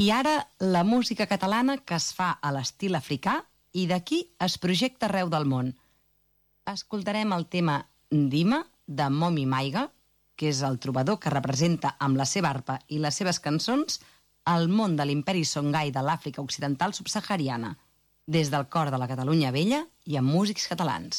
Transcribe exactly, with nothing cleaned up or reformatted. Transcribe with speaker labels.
Speaker 1: I ara la música catalana que es fa a l'estil africà i d'aquí es projecta arreu del món. Escoltarem el tema Ndima, de Momi Maiga, que és el trobador que representa amb la seva arpa i les seves cançons el món de l'imperi Songhai de l'Àfrica Occidental subsahariana, des del cor de la Catalunya Vella i amb músics catalans.